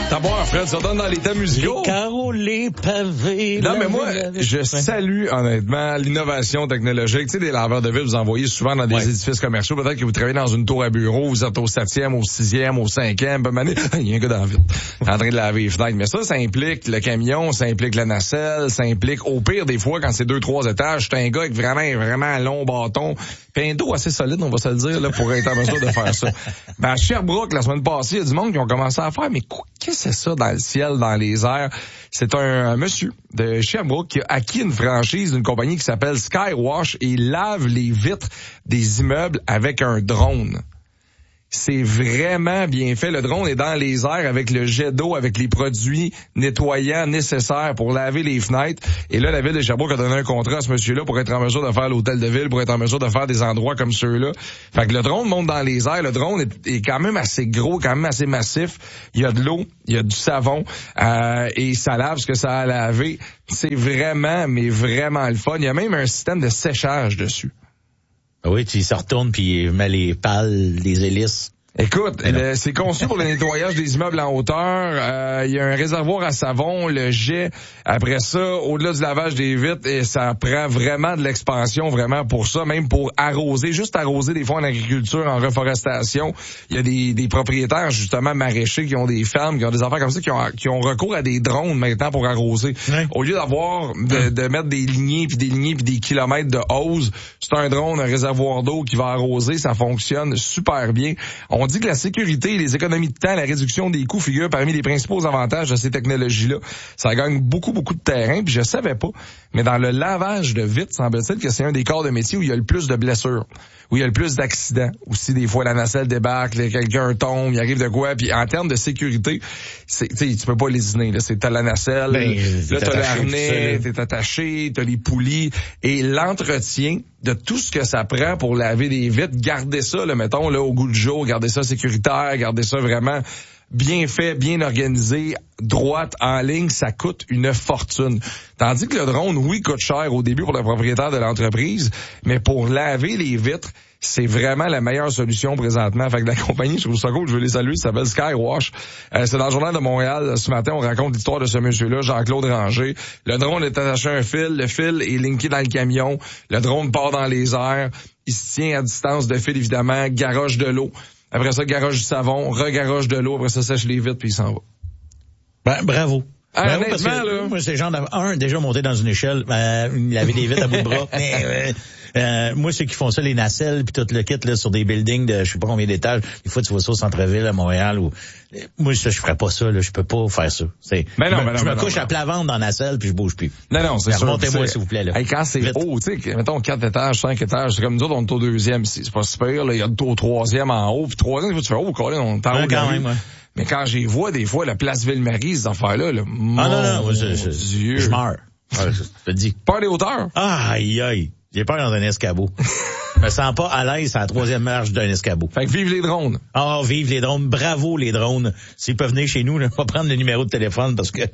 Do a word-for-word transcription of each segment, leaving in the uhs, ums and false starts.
T'as boire, Fred, ça donne dans les thèmes musicaux. Les carreaux, les pavés. Non, mais moi, je salue, honnêtement, l'innovation technologique. Tu sais, des laveurs de ville, vous envoyez souvent dans des ouais. édifices commerciaux. Peut-être que vous travaillez dans une tour à bureau, vous êtes au septième, au sixième, au cinquième. Ben, il y a un gars dans la ville, en train de laver les fenêtres. Mais ça, ça implique le camion, ça implique la nacelle, ça implique, au pire, des fois, quand c'est deux, trois étages, c'est un gars avec vraiment, vraiment un long bâton, puis un dos assez solide, on va se le dire, là, pour être en mesure de faire ça. Ben, à Sherbrooke, la semaine passée, il y a du monde qui ont commencé à faire, mais qu'est-ce que c'est ça dans le ciel, dans les airs? C'est un, un monsieur de Sherbrooke qui a acquis une franchise d'une compagnie qui s'appelle Skywash et il lave les vitres des immeubles avec un drone. C'est vraiment bien fait. Le drone est dans les airs avec le jet d'eau, avec les produits nettoyants nécessaires pour laver les fenêtres. Et là, la ville de Sherbrooke a donné un contrat à ce monsieur-là pour être en mesure de faire l'hôtel de ville, pour être en mesure de faire des endroits comme ceux-là. Fait que le drone monte dans les airs. Le drone est, est quand même assez gros, quand même assez massif. Il y a de l'eau, il y a du savon, euh, et ça lave ce que ça a lavé. C'est vraiment, mais vraiment le fun. Il y a même un système de séchage dessus. Oui, tu se retournes puis il met les pales, les hélices. Écoute, le, c'est conçu pour le nettoyage des immeubles en hauteur. Euh, il y a un réservoir à savon, le jet. Après ça, au-delà du lavage des vitres, et ça prend vraiment de l'expansion, vraiment pour ça, même pour arroser, juste arroser des fois en agriculture, en reforestation. Il y a des, des propriétaires justement maraîchers qui ont des fermes, qui ont des affaires comme ça, qui ont, qui ont recours à des drones maintenant pour arroser. Ouais. Au lieu d'avoir de, de mettre des lignées puis des lignées puis des kilomètres de hose, c'est un drone, un réservoir d'eau qui va arroser. Ça fonctionne super bien. On On dit que la sécurité, les économies de temps, la réduction des coûts figurent parmi les principaux avantages de ces technologies-là. Ça gagne beaucoup, beaucoup de terrain, puis je savais pas. Mais dans le lavage de vitres, semble-t-il que c'est un des corps de métier où il y a le plus de blessures, où il y a le plus d'accidents. Aussi, des fois, la nacelle débarque, quelqu'un tombe, il arrive de quoi. Puis en termes de sécurité, c'est, tu sais, tu peux pas lésiner. Là, c'est t'as la nacelle, ben, là t'as l'harnais, t'es attaché, t'as les poulies et l'entretien de tout ce que ça prend pour laver des vitres, garder ça, là, mettons, là, au goût du jour, garder ça sécuritaire, garder ça vraiment bien fait, bien organisé, droite, en ligne, ça coûte une fortune. Tandis que le drone, oui, coûte cher au début pour le propriétaire de l'entreprise, mais pour laver les vitres, c'est vraiment la meilleure solution présentement. Fait que la compagnie, je trouve ça cool, je veux les saluer, ça s'appelle Skywash. Euh, c'est dans le Journal de Montréal. Ce matin, on raconte l'histoire de ce monsieur-là, Jean-Claude Ranger. Le drone est attaché à un fil, le fil est linké dans le camion, le drone part dans les airs, il se tient à distance de fil, évidemment, garoche de l'eau. Après ça, garoche du savon, regaroche de l'eau, après ça, sèche les vitres, puis il s'en va. Ben, bravo. Ah, bravo parce que, là. Moi, c'est genre un, déjà monté dans une échelle, euh, il avait des vitres à bout de bras. Mais, euh, euh, moi, ceux qui font ça, les nacelles, puis tout le kit, là, sur des buildings de je sais pas combien d'étages, des fois, tu vois ça au centre-ville, à Montréal, ou, moi, ça, je ferais pas ça, là, je peux pas faire ça. C'est, mais non, je me, mais non, je me mais couche non, à plat ventre dans la nacelle, puis je bouge plus. Non, non, c'est sûr. Remontez-moi, s'il vous plaît, là. Hey, quand c'est Vite. haut, tu sais, mettons quatre étages, cinq étages, c'est comme nous autres, on est au deuxième ici. C'est pas super, là, il y a au troisième en haut, puis troisième, tu fais, oh, Colin, on est en haut. Quand même, ouais. Mais quand j'y vois des fois la place Ville-Marie, ces affaires-là, là, mon ah non, non, moi, je, je, Dieu. je meurs. Ouais, je te dis. Peur des hauteurs? Ah, aïe, aïe. J'ai peur dans un escabeau. Je me sens pas à l'aise à la troisième marche d'un escabeau. Fait que vive les drones. Ah, oh, vive les drones. Bravo les drones. S'ils peuvent venir chez nous, là, on va prendre le numéro de téléphone parce que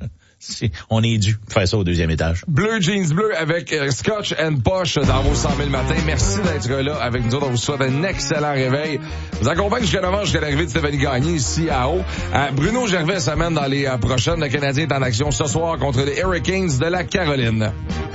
on est dû faire ça au deuxième étage. Bleu Jeans Bleu avec euh, Scotch and Posh dans vos cent mille matins. Merci d'être là avec nous autres. On vous souhaite un excellent réveil. Vous accompagne jusqu'à neuf heures jusqu'à l'arrivée de Stéphanie Gagné ici à Haut. Euh, Bruno Gervais s'amène dans les euh, prochaines. Le Canadien est en action ce soir contre les Hurricanes de la Caroline.